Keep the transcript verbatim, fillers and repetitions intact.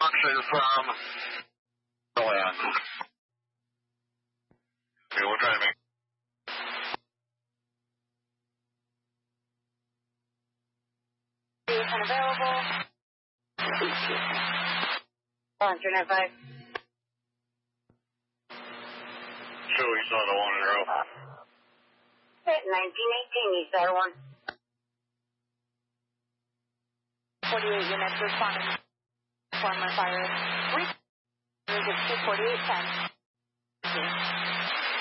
Boxes from Orlando. Okay, we'll try to make. Unavailable. one two nine five. Show we saw the one in a row. nineteen eighteen, you saw one. forty-eight units responding. Former fire. We is two forty-eight ten.